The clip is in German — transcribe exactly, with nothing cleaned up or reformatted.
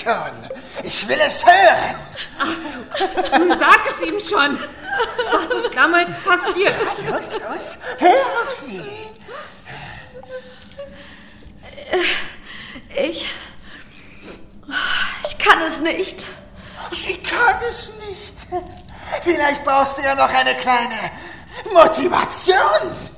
schon. Ich will es hören. Ach so, nun sag es ihm schon. Was ist damals passiert? Los, los, hör auf sie. Ich... Ich kann es nicht. Sie kann es nicht. Vielleicht brauchst du ja noch eine kleine Motivation.